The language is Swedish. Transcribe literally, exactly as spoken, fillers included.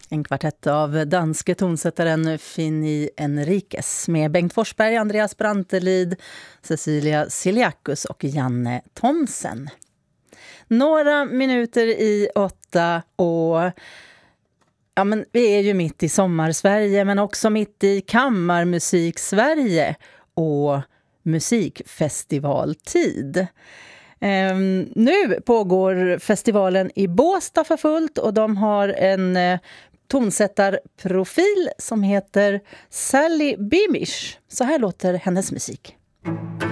En kvartett av danske tonsättaren Fini Enriquez med Bengt Forsberg, Andreas Brantelid, Cecilia Siliakus och Janne Thomsen. Några minuter i åtta och ja, men vi är ju mitt i sommarsverige men också mitt i kammarmusik-Sverige och musikfestivaltid. Um, nu pågår festivalen i Båstad för fullt och de har en uh, tonsättarprofil som heter Sally Beamish. Så här låter hennes musik.